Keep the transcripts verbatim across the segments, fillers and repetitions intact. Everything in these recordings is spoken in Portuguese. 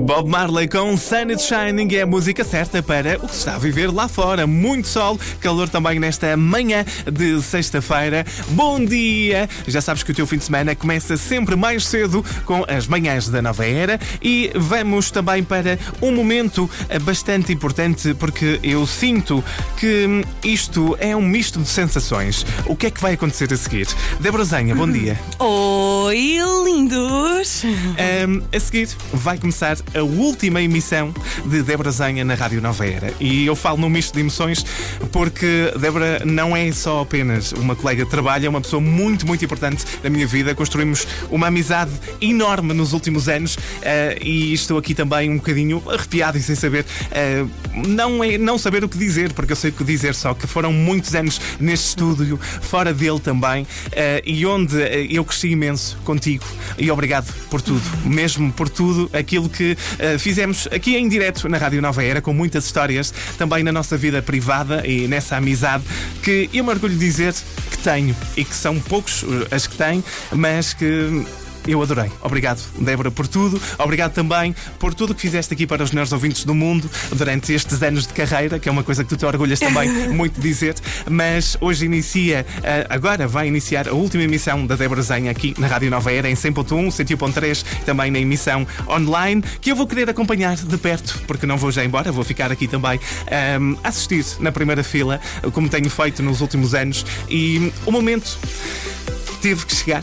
Bob Marley com Sun Is Shining é a música certa para o que se está a viver lá fora. Muito sol, calor também nesta manhã de sexta-feira. Bom dia! Já sabes que o teu fim de semana começa sempre mais cedo com as manhãs da Nova Era e vamos também para um momento bastante importante porque eu sinto que isto é um misto de sensações. O que é que vai acontecer a seguir? Débora Zenha, bom dia. Oi, lindos! Um, a seguir vai começar a última emissão de Débora Zenha na Rádio Nova Era. E eu falo num misto de emoções porque Débora não é só apenas uma colega de trabalho, é uma pessoa muito, muito importante na minha vida. Construímos uma amizade enorme nos últimos anos uh, e estou aqui também um bocadinho arrepiado e sem saber, uh, não, é, não saber o que dizer, porque eu sei o que dizer, só que foram muitos anos neste estúdio, fora dele também, uh, e onde eu cresci imenso contigo. E obrigado por tudo, mesmo por tudo aquilo que uh, fizemos aqui em direto na Rádio Nova Era, com muitas histórias também na nossa vida privada e nessa amizade que eu me orgulho de dizer que tenho e que são poucos as que têm, mas que eu adorei. Obrigado, Débora, por tudo. Obrigado também por tudo que fizeste aqui para os melhores ouvintes do mundo durante estes anos de carreira, que é uma coisa que tu te orgulhas também muito de dizer. Mas hoje inicia, agora vai iniciar a última emissão da Débora Zenha aqui na Rádio Nova Era, em cem ponto um, cento e um ponto três, também na emissão online, que eu vou querer acompanhar de perto, porque não vou já embora, vou ficar aqui também um, a assistir na primeira fila, como tenho feito nos últimos anos. E o momento teve que chegar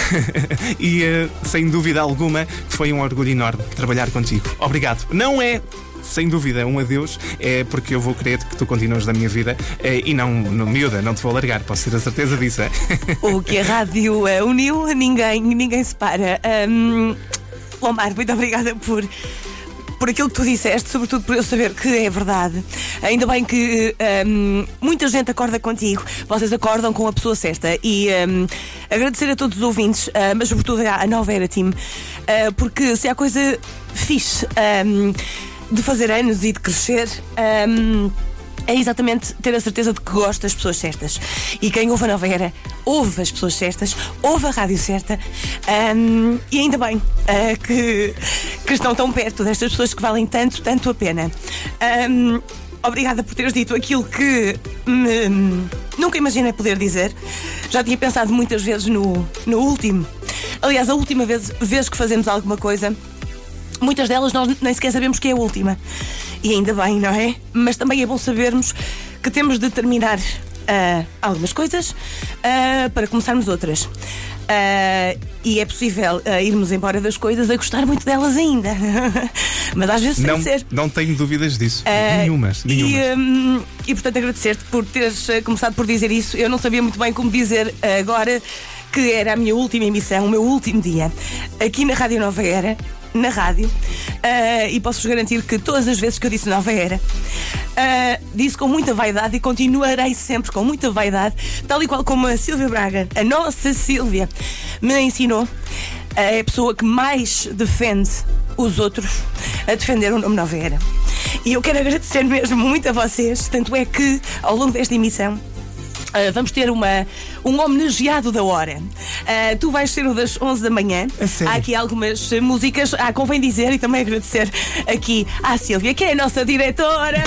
e uh, sem dúvida alguma foi um orgulho enorme trabalhar contigo. Obrigado. Não é sem dúvida um adeus, é porque eu vou querer que tu continues na minha vida é, e não no miúda, não te vou largar, posso ter a certeza disso. É? O que a rádio uh, uniu, ninguém, ninguém se para. Um, Lomar, muito obrigada por por aquilo que tu disseste, sobretudo por eu saber que é verdade. Ainda bem que um, muita gente acorda contigo, vocês acordam com a pessoa certa. E um, agradecer a todos os ouvintes, uh, mas sobretudo à Nova Era Team, uh, porque se há coisa fixe um, de fazer anos e de crescer, um, é exatamente ter a certeza de que gosta das pessoas certas. E quem ouve a Nova Era ouve as pessoas certas, ouve a rádio certa, um, e ainda bem uh, que, que estão tão perto destas pessoas que valem tanto, tanto a pena. Um, obrigada por teres dito aquilo que me, nunca imaginei poder dizer. Já tinha pensado muitas vezes no, no último. Aliás, a última vez, vez que fazemos alguma coisa, muitas delas nós nem sequer sabemos que é a última. E ainda bem, não é? Mas também é bom sabermos que temos de terminar uh, algumas coisas uh, para começarmos outras. Uh, e é possível uh, irmos embora das coisas a gostar muito delas ainda. Mas às vezes não, tem de ser. Não tenho dúvidas disso. Uh, nenhumas. nenhumas. E, um, e portanto agradecer-te por teres uh, começado por dizer isso. Eu não sabia muito bem como dizer uh, agora que era a minha última emissão, o meu último dia aqui na Rádio Nova Era. Na rádio, uh, e posso-vos garantir que todas as vezes que eu disse Nova Era, uh, disse com muita vaidade e continuarei sempre com muita vaidade, tal e qual como a Sílvia Braga, a nossa Sílvia, me ensinou. É a pessoa que mais defende os outros a defender o nome Nova Era. E eu quero agradecer mesmo muito a vocês, tanto é que ao longo desta emissão Uh, vamos ter uma, um homenageado da hora. Uh, tu vais ser o das onze da manhã. Há aqui algumas uh, músicas. Ah, convém dizer e também agradecer aqui à Sílvia, que é a nossa diretora.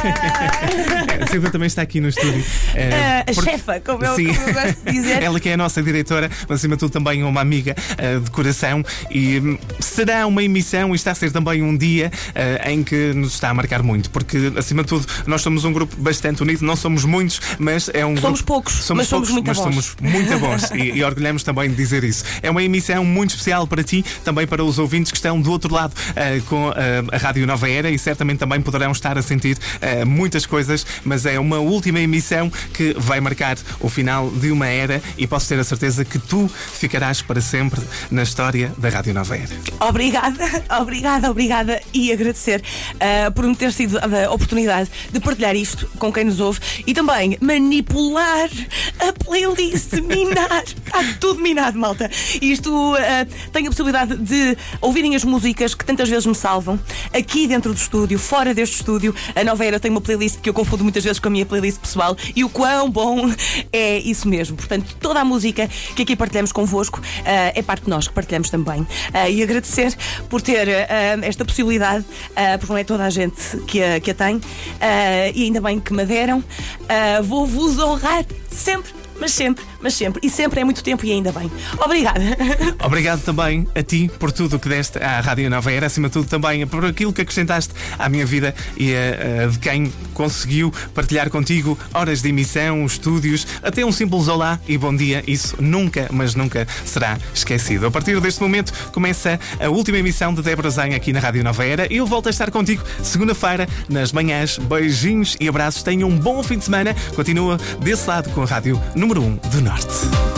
A Sílvia também está aqui no estúdio. Uh, a porque... chefa, como eu, como eu gosto de dizer. Ela que é a nossa diretora, mas acima de tudo também uma amiga uh, de coração. E um, será uma emissão e está a ser também um dia uh, em que nos está a marcar muito. Porque, acima de tudo, nós somos um grupo bastante unido. Não somos muitos, mas é um somos grupo... poucos. Somos mas poucos, somos muito mas bons. somos muito bons e, e orgulhamos também de dizer isso. É uma emissão muito especial para ti, também para os ouvintes que estão do outro lado uh, com uh, a Rádio Nova Era e certamente também poderão estar a sentir uh, muitas coisas, mas é uma última emissão que vai marcar o final de uma era e posso ter a certeza que tu ficarás para sempre na história da Rádio Nova Era. Obrigada, obrigada, obrigada e agradecer uh, por me ter sido a oportunidade de partilhar isto com quem nos ouve e também manipular a playlist de minar. Está tudo minado, malta. Isto uh, tenho a possibilidade de ouvirem as músicas que tantas vezes me salvam, aqui dentro do estúdio, fora deste estúdio. A Nova Era tem uma playlist que eu confundo muitas vezes com a minha playlist pessoal, e o quão bom é isso mesmo. Portanto, toda a música que aqui partilhamos convosco uh, é parte de nós que partilhamos também. Uh, e agradecer por ter uh, esta possibilidade, uh, porque não é toda a gente que a, que a tem, uh, e ainda bem que me deram. Uh, Vou-vos honrar sempre, mas sempre, mas sempre. E sempre é muito tempo e ainda bem. Obrigada. Obrigado também a ti por tudo o que deste à Rádio Nova Era, acima de tudo também por aquilo que acrescentaste à minha vida e a, a de quem conseguiu partilhar contigo horas de emissão, estúdios, até um simples olá e bom dia. Isso nunca, mas nunca será esquecido. A partir deste momento começa a última emissão de Débora Zanha aqui na Rádio Nova Era. Eu volto a estar contigo segunda-feira nas manhãs. Beijinhos e abraços. Tenham um bom fim de semana. Continua desse lado com a Rádio Número um do Norte.